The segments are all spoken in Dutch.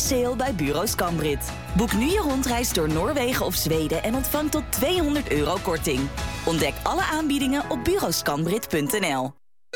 sale bij Bureau Scambrit. Boek nu je rondreis door Noorwegen of Zweden en ontvang tot €200 korting. Ontdek alle aanbiedingen op bureauscambrit.nl.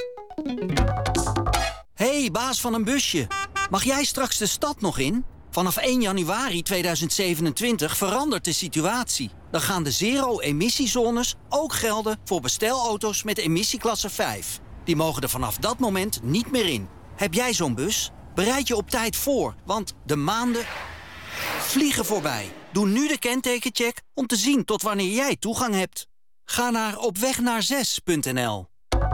Hey, baas van een busje. Mag jij straks de stad nog in? Vanaf 1 januari 2027 verandert de situatie. Dan gaan de zero-emissiezones ook gelden voor bestelauto's met emissieklasse 5. Die mogen er vanaf dat moment niet meer in. Heb jij zo'n bus? Bereid je op tijd voor, want de maanden vliegen voorbij. Doe nu de kentekencheck om te zien tot wanneer jij toegang hebt. Ga naar opwegnaar6.nl.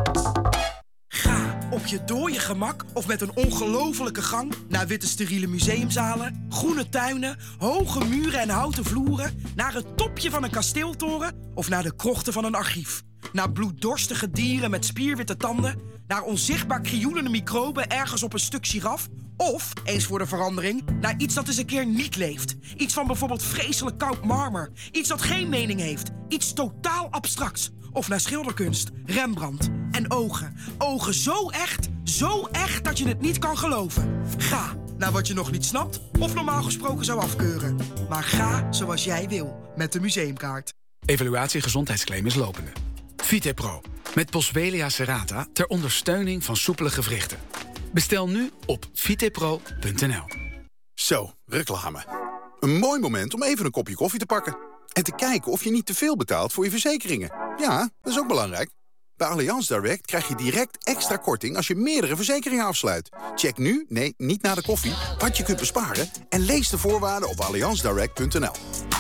Ga op je dode gemak of met een ongelofelijke gang naar witte steriele museumzalen, groene tuinen, hoge muren en houten vloeren, naar het topje van een kasteeltoren of naar de krochten van een archief. Naar bloeddorstige dieren met spierwitte tanden, naar onzichtbaar krioelende microben ergens op een stuk giraf, of, eens voor de verandering, naar iets dat eens een keer niet leeft. Iets van bijvoorbeeld vreselijk koud marmer. Iets dat geen mening heeft. Iets totaal abstracts. Of naar schilderkunst, Rembrandt en ogen. Ogen zo echt dat je het niet kan geloven. Ga naar wat je nog niet snapt of normaal gesproken zou afkeuren. Maar ga zoals jij wil met de museumkaart. Evaluatie gezondheidsclaim is lopende. VitePro, met Boswellia serrata ter ondersteuning van soepele gewrichten. Bestel nu op vitepro.nl. Zo, reclame. Een mooi moment om even een kopje koffie te pakken. En te kijken of je niet te veel betaalt voor je verzekeringen. Ja, dat is ook belangrijk. Bij Allianz Direct krijg je direct extra korting als je meerdere verzekeringen afsluit. Check nu, nee, niet na de koffie, wat je kunt besparen en lees de voorwaarden op allianzdirect.nl.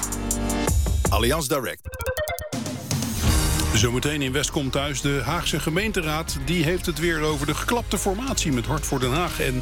Allianz Direct. Zometeen in West komt thuis. De Haagse gemeenteraad die heeft het weer over de geklapte formatie met Hart voor Den Haag en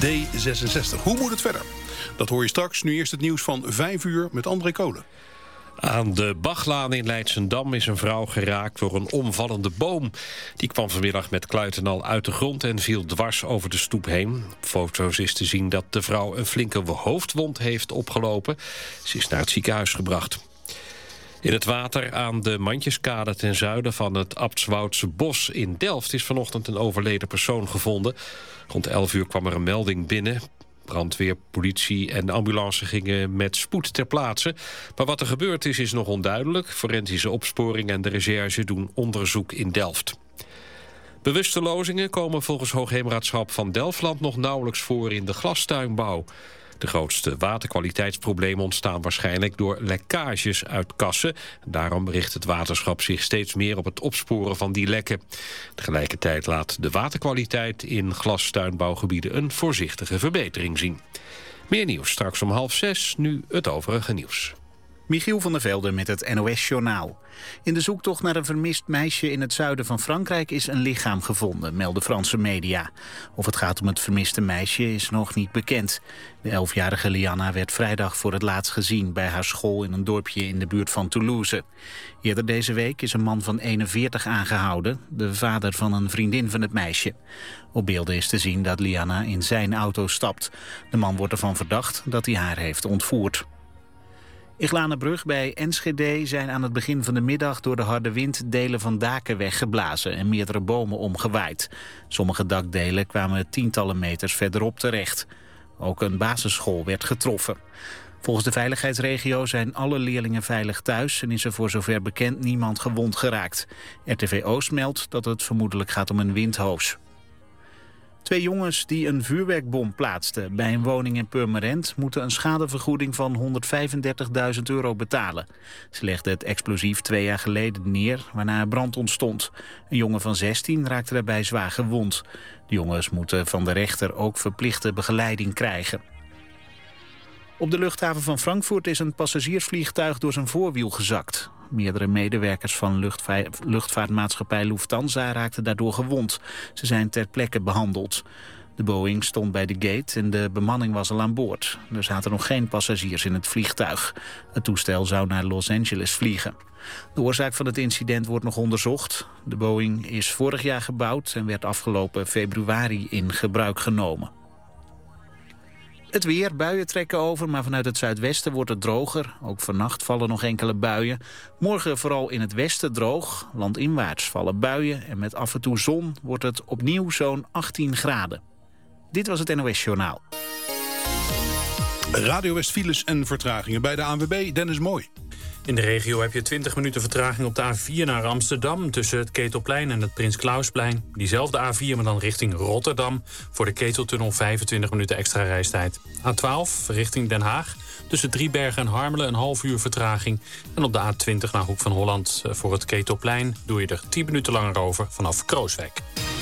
D66. Hoe moet het verder? Dat hoor je straks. Nu eerst het nieuws van 5 uur met André Kolen. Aan de Bachlaan in Leidschendam is een vrouw geraakt door een omvallende boom. Die kwam vanmiddag met kluit en al uit de grond en viel dwars over de stoep heen. Op foto's is te zien dat de vrouw een flinke hoofdwond heeft opgelopen. Ze is naar het ziekenhuis gebracht. In het water aan de Mandjeskade ten zuiden van het Abtswoudse bos in Delft is vanochtend een overleden persoon gevonden. Rond 11 uur kwam er een melding binnen. Brandweer, politie en ambulance gingen met spoed ter plaatse. Maar wat er gebeurd is nog onduidelijk. Forensische opsporing en de recherche doen onderzoek in Delft. Bewustelozingen komen volgens Hoogheemraadschap van Delftland nog nauwelijks voor in de glastuinbouw. De grootste waterkwaliteitsproblemen ontstaan waarschijnlijk door lekkages uit kassen. Daarom richt het waterschap zich steeds meer op het opsporen van die lekken. Tegelijkertijd laat de waterkwaliteit in glastuinbouwgebieden een voorzichtige verbetering zien. Meer nieuws straks om 5:30, nu het overige nieuws. Michiel van der Velde met het NOS-journaal. In de zoektocht naar een vermist meisje in het zuiden van Frankrijk is een lichaam gevonden, melden Franse media. Of het gaat om het vermiste meisje is nog niet bekend. De 11-jarige Lianna werd vrijdag voor het laatst gezien bij haar school in een dorpje in de buurt van Toulouse. Eerder deze week is een man van 41 aangehouden, de vader van een vriendin van het meisje. Op beelden is te zien dat Lianna in zijn auto stapt. De man wordt ervan verdacht dat hij haar heeft ontvoerd. In Glanenbrug bij Enschede zijn aan het begin van de middag door de harde wind delen van daken weggeblazen en meerdere bomen omgewaaid. Sommige dakdelen kwamen tientallen meters verderop terecht. Ook een basisschool werd getroffen. Volgens de veiligheidsregio zijn alle leerlingen veilig thuis en is er voor zover bekend niemand gewond geraakt. RTV Oost meldt dat het vermoedelijk gaat om een windhoos. 2 jongens die een vuurwerkbom plaatsten bij een woning in Purmerend moeten een schadevergoeding van €135.000 betalen. Ze legden het explosief 2 jaar geleden neer, waarna er brand ontstond. Een jongen van 16 raakte daarbij zwaar gewond. De jongens moeten van de rechter ook verplichte begeleiding krijgen. Op de luchthaven van Frankfurt is een passagiersvliegtuig door zijn voorwiel gezakt. Meerdere medewerkers van luchtvaartmaatschappij Lufthansa raakten daardoor gewond. Ze zijn ter plekke behandeld. De Boeing stond bij de gate en de bemanning was al aan boord. Er zaten nog geen passagiers in het vliegtuig. Het toestel zou naar Los Angeles vliegen. De oorzaak van het incident wordt nog onderzocht. De Boeing is vorig jaar gebouwd en werd afgelopen februari in gebruik genomen. Het weer, buien trekken over, maar vanuit het zuidwesten wordt het droger. Ook vannacht vallen nog enkele buien. Morgen vooral in het westen droog. Landinwaarts vallen buien en met af en toe zon wordt het opnieuw zo'n 18 graden. Dit was het NOS Journaal. Radio West files en vertragingen bij de ANWB. Dennis Mooi. In de regio heb je 20 minuten vertraging op de A4 naar Amsterdam... tussen het Ketelplein en het Prins Klausplein. Diezelfde A4, maar dan richting Rotterdam. Voor de Keteltunnel 25 minuten extra reistijd. A12 richting Den Haag. Tussen Driebergen en Harmelen een half uur vertraging. En op de A20 naar Hoek van Holland voor het Ketelplein... doe je er 10 minuten langer over vanaf Krooswijk.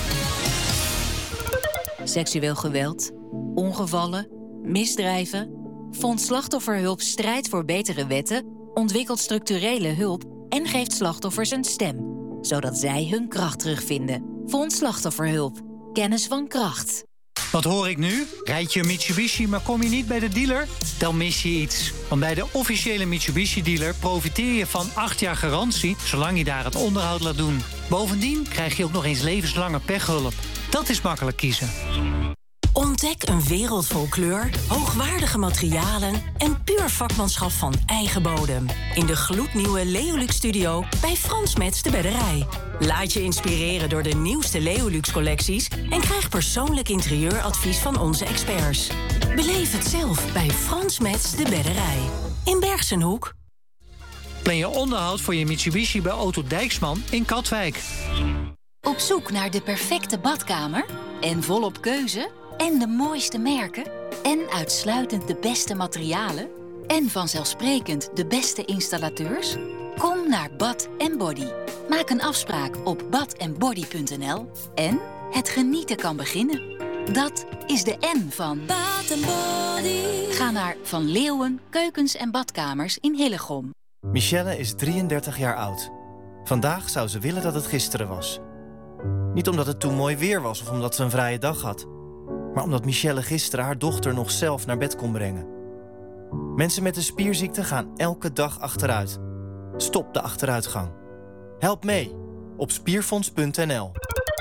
Seksueel geweld, ongevallen, misdrijven. Fonds Slachtofferhulp strijdt voor betere wetten, ontwikkelt structurele hulp en geeft slachtoffers een stem, zodat zij hun kracht terugvinden. Fonds Slachtofferhulp. Kennis van kracht. Wat hoor ik nu? Rijd je een Mitsubishi, maar kom je niet bij de dealer? Dan mis je iets. Want bij de officiële Mitsubishi-dealer profiteer je van 8 jaar garantie... zolang je daar het onderhoud laat doen. Bovendien krijg je ook nog eens levenslange pechhulp. Dat is makkelijk kiezen. Ontdek een wereld vol kleur, hoogwaardige materialen en puur vakmanschap van eigen bodem. In de gloednieuwe Leolux Studio bij Frans Metz de Bedderij. Laat je inspireren door de nieuwste Leolux-collecties... en krijg persoonlijk interieuradvies van onze experts. Beleef het zelf bij Frans Metz de Bedderij. In Bergsenhoek. Plan je onderhoud voor je Mitsubishi bij Auto Dijksman in Katwijk. Op zoek naar de perfecte badkamer en volop keuze... en de mooiste merken en uitsluitend de beste materialen... en vanzelfsprekend de beste installateurs? Kom naar Bath & Body. Maak een afspraak op bathandbody.nl en het genieten kan beginnen. Dat is de N van Bath & Body. Ga naar Van Leeuwen Keukens en Badkamers in Hillegom. Michelle is 33 jaar oud. Vandaag zou ze willen dat het gisteren was. Niet omdat het toen mooi weer was of omdat ze een vrije dag had... maar omdat Michelle gisteren haar dochter nog zelf naar bed kon brengen. Mensen met een spierziekte gaan elke dag achteruit. Stop de achteruitgang. Help mee op spierfonds.nl.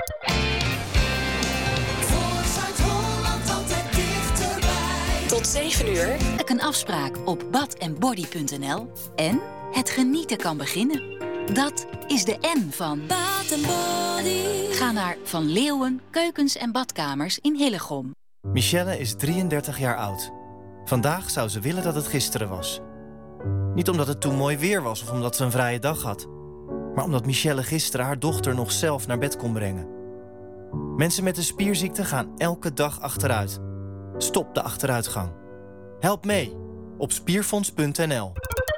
Tot 7 uur. Maak een afspraak op bathandbody.nl en het genieten kan beginnen. Dat is de N van Bath & Body. Ga naar Van Leeuwen Keukens en Badkamers in Hillegom. Michelle is 33 jaar oud. Vandaag zou ze willen dat het gisteren was. Niet omdat het toen mooi weer was of omdat ze een vrije dag had... maar omdat Michelle gisteren haar dochter nog zelf naar bed kon brengen. Mensen met een spierziekte gaan elke dag achteruit. Stop de achteruitgang. Help mee op spierfonds.nl.